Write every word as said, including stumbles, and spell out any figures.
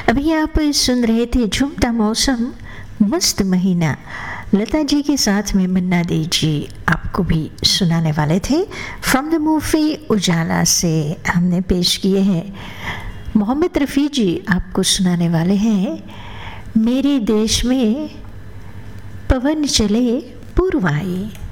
अभी आप सुन रहे थे झूमता मौसम मस्त महीना, लता जी के साथ में मन्ना दे जी आपको भी सुनाने वाले थे। फ्रॉम द मूवी उजाला से हमने पेश किए हैं। मोहम्मद रफ़ी जी आपको सुनाने वाले हैं मेरे देश में पवन चले पूर्वाई।